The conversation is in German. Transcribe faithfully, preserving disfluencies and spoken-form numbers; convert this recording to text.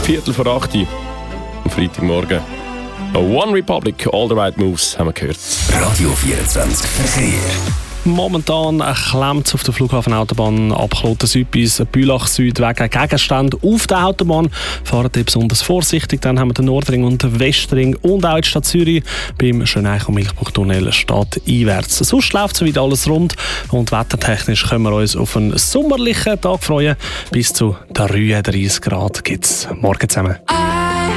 Viertel vor acht Uhr am Freitagmorgen. One Republic, All the Right Moves, haben wir gehört. Radio vierundzwanzig Verkehr. Momentan klemmt es auf der Flughafenautobahn ab Kloten Süd bis Bülach Süd wegen Gegenständen auf der Autobahn. Fahrt ihr besonders vorsichtig. Dann haben wir den Nordring und den Westring und auch die Stadt Zürich beim Schöneich- und Milchbuchtunnel stadteinwärts. Sonst läuft soweit alles rund und wettertechnisch können wir uns auf einen sommerlichen Tag freuen. Bis zu dreiunddreißig Grad gibt es morgen zusammen.